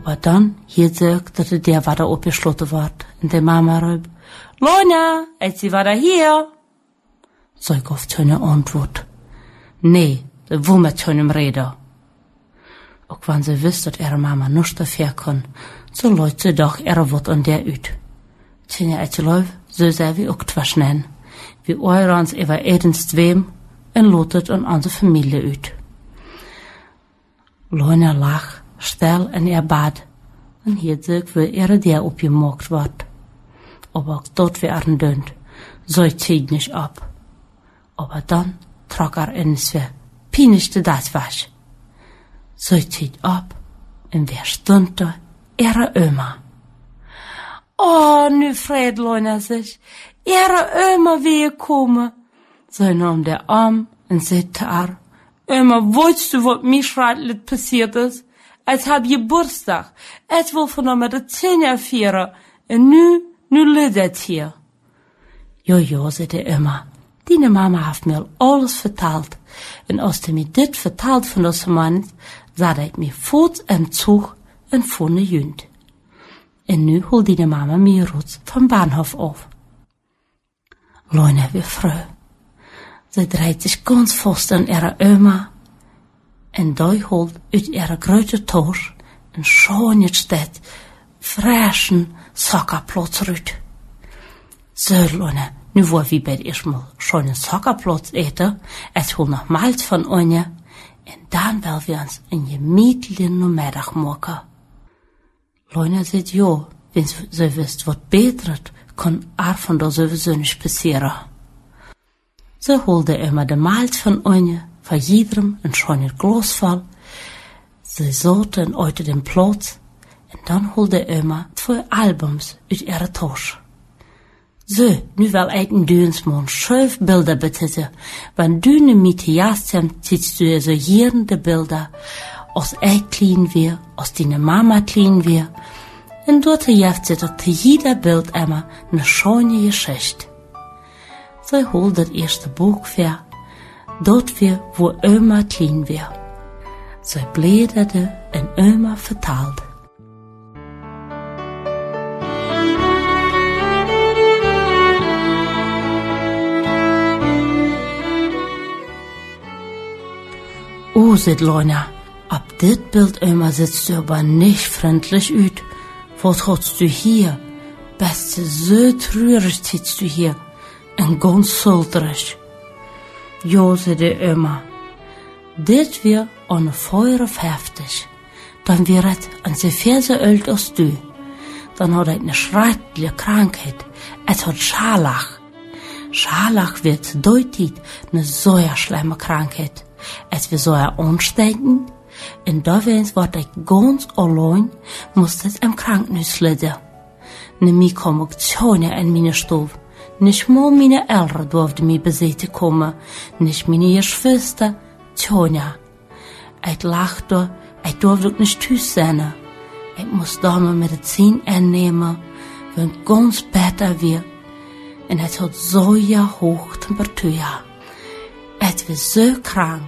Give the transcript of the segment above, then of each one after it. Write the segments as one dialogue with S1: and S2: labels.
S1: Aber dann hielt sie, dass der Vater abgeschlossen wird. Und die Mama rief, Lonja, ist sie wieder hier? So ich auf keine Antwort. Nee, sie will mit keinem reden. Auch wenn sie wusste, dass ihre Mama nichts dafür kann, so läuft sie doch ihre Wort an der üt. Tja, als sie läuft, so sei wie auch twaschnen. Wie eurans über edens Zwem en lotet an unsere Familie üt. Lonja lag still in ihr Bad en hielt sich, wie ihre der opgemaakt wird. Aber auch dort wie er dünnt, so zieht nicht ab. Aber dann trug ins wie pinigte das was. So zieht ab und wer stund da? Ihre Oma. Oh, nu freut Lonja sich. Ihre Oma wie kommen. So nahm der Arm und sagte er, Oma, weißt du, was mir schrecklich passiert ist? Es hab Geburtstag. Es will von mir die 10 feiern. Und nu liegt hier. Jo, sagte Oma. Deine Mama hat mir alles vertelt. Und als du mir dit vertelt von das Mann, sah ich mir voort im Zug und vorne jünd. Und nu holt deine Mama mir Rutz vom Bahnhof auf. Lonja wie froh. Sie dreht sich ganz fast an ihre Oma. Und da holt uit ihre große Tasche ein schönes Stück frischen Sockerplatz rüt. So, Lonja, nu wollen wir bei erstmal schönen Sockerplatz eten. Es holt noch Malz von Onja. Und dann wollen wir uns ein gemütlichen Nachmittag machen. Lonja sagt ja, wenn sie wisst, was betret, kann von da sowieso nicht passieren. So holte immer der Malz von Onja, von jedem ein schönes Glas voll. Sie sorten heute den Platz und dann holte immer 2 Albums aus ihrer Tasche. So, nu will ich in Dönsmond 12 Bilder betissen. Wenn du ne mit jastem, ziehst du so jeden de Bilder, als ich klein wir, als deine Mama klein wir. Und dort jaft sie doch zu jeder Bild immer ne schöne Geschichte. Sie holt das erste Buch für, dort wir, wo Oma klein wir. Sie blätterte und Oma vertalt. Oh, sagt Lonja, ab dit Bild immer sitzt du aber nicht freundlich üt. Was hast du hier? Beste so trürig sitzt du hier. Und ganz sulterig. Jo, sagt die Oma. Dit wir ohne Feuer heftig. Dann wird es an se Ferse ölt als du. Dann hat eine schreckliche Krankheit. Es hat Scharlach. Scharlach wird deutlich eine so schlimme Krankheit. Es wird so ansteckend, und da wird ich ganz allein, muss es im Krankenhaus liegen. Nämlich komme ich keine in meine Stube. Nicht mal meine Eltern durften mich besuchen kommen, nicht meine Geschwister, keine. Ich lag da, ich durfte nicht Tüß sein. Ich muss da mal Medizin einnehmen, wenn es ganz besser wird. Und es hat so hohe Temperatur. Es wird so krank.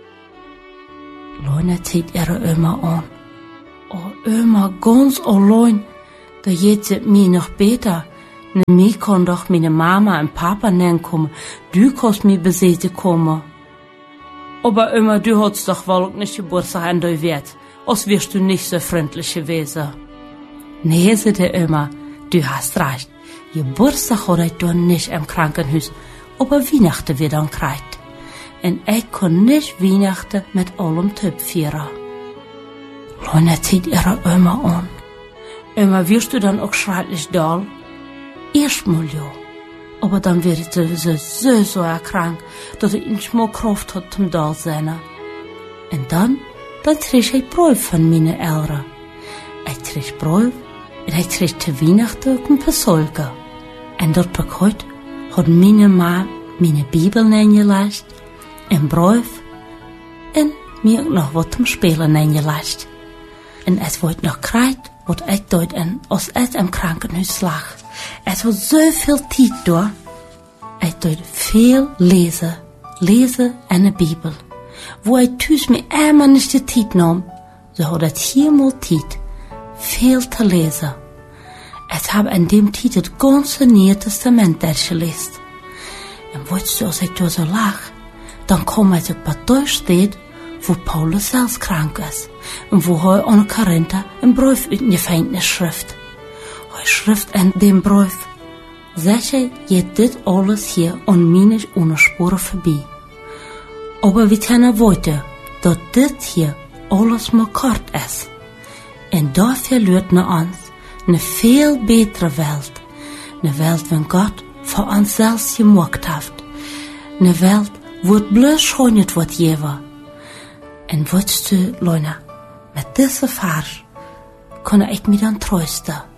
S1: Lonja zieht ihre Oma an. Oh, Oma, ganz allein. Da geht es mir noch besser. Nämlich kann doch meine Mama und Papa nennen kommen. Du kannst mich besuchen kommen. Aber Oma, du hast doch wohl nicht Geburtstag an der Welt. Als wirst du nicht so freundlich gewesen. Nee, sagte Oma, du hast recht. Geburtstag hatte ich dann nicht im Krankenhaus. Aber Weihnachten wird dann gekriegt. Und ich kann nicht Weihnachten mit allem Typ feiern. Lonja zieht ihre Oma an. Oma, wirst du dann auch schrecklich doll? Erstmal ja. Aber dann wird sie so krank, dass ich nicht mehr Kraft hat zum doll sein. Und dann krieg ich Brief von meinen Eltern. Ich krieg Brief und ich krieg zu Weihnachten ein paar Solke. Und dort bekommt hat meine Mama meine Bibel eingelassen, ein Brief und mir noch was zum Spielen eingelassen. Und es wurde noch gekriegt, was ich dort als ich im Krankenhaus lag. Es war so viel Zeit da. Ich dort viel lesen in der Bibel. Wo ich tüß mir immer nicht die Zeit nahm, so hat ich hier mal Zeit, veel te lezen. Ik heb in die tijd het ganze Nieuwe Testament durchgelezen. En weet je, als ik door zo lag, dan kom ik op het doorsteed wo Paulus zelfs krank is en wo hij aan Korinther een brief uitgefangen schrift. Hij schrift in dem brief: Sicher geht dit alles hier an meine Unspuren vorbei. Aber wir können weten dat dit hier alles maar kort is. En dafür lehrt uns eine viel bessere Welt. Eine Welt, wenn Gott für uns selbst gemacht hat. Eine Welt, wo het bloß schönheit wird geben. En weißt du, Leute, mit dieser Vers kann ich mich dann trösten.